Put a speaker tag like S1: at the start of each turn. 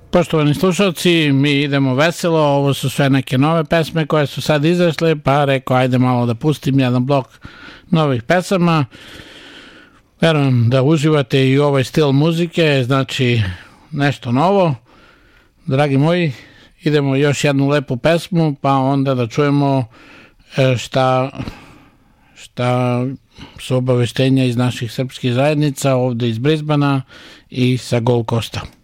S1: Poštovani slušalci, mi idemo veselo, ovo su sve neke nove pesme koje su sad izašle, pa rekao ajde malo da pustim jedan blok novih pesama. Verujem da uživate i u ovaj stil muzike, znači nešto novo. Dragi moji, idemo još jednu lepu pesmu, pa onda da čujemo šta su obaveštenja iz naših srpskih zajednica ovde iz Brisbana i sa Gold Coasta.